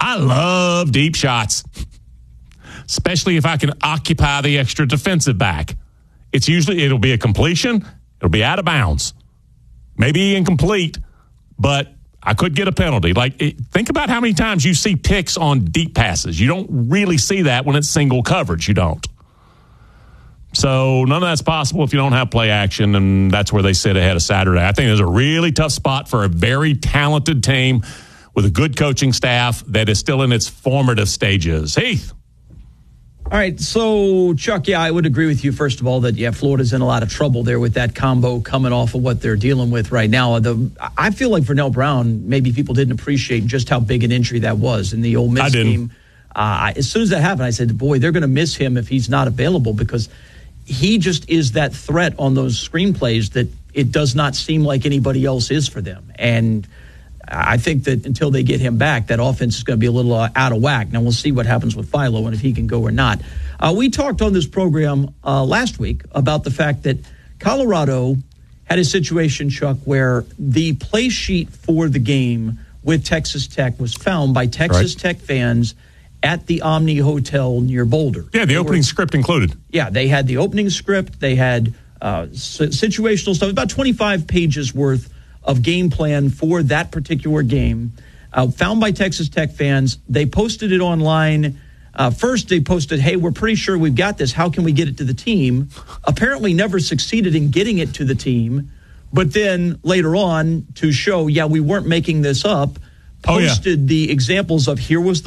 I love deep shots, especially if I can occupy the extra defensive back. It'll be a completion. It'll be out of bounds. Maybe incomplete, but I could get a penalty. Think about how many times you see picks on deep passes. You don't really see that when it's single coverage. You don't. So none of that's possible if you don't have play action, and that's where they sit ahead of Saturday. I think there's a really tough spot for a very talented team with a good coaching staff that is still in its formative stages. Heath. All right, so, Chuck, I would agree with you, first of all, that, Florida's in a lot of trouble there with that combo coming off of what they're dealing with right now. I feel like Vernell Brown, maybe people didn't appreciate just how big an injury that was in the Ole Miss game. As soon as that happened, I said, boy, they're going to miss him if he's not available, because he just is that threat on those screenplays that it does not seem like anybody else is for them. And I think that until they get him back, that offense is going to be a little out of whack. Now, we'll see what happens with Philo and if he can go or not. We talked on this program last week about the fact that Colorado had a situation, Chuck, where the play sheet for the game with Texas Tech was found by Texas Tech fans at the Omni Hotel near Boulder. Yeah, the opening script included. Yeah, they had the opening script. They had situational stuff, about 25 pages worth of game plan for that particular game, found by Texas Tech fans. They posted it online. First, they posted, hey, we're pretty sure we've got this. How can we get it to the team? Apparently never succeeded in getting it to the team. But then later on, to show, we weren't making this up, posted the examples of here was the